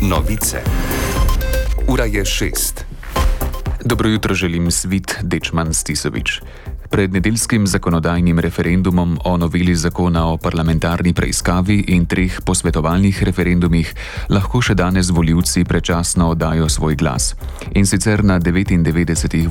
Novice. Ura je 6. Dobro jutro želim, Svit Dečman Stisovič. Pred nedeljskim zakonodajnim referendumom o noveli zakona o parlamentarni preiskavi in 3 posvetovalnih referendumih lahko še danes volivci predčasno oddajo svoj glas. In sicer na 99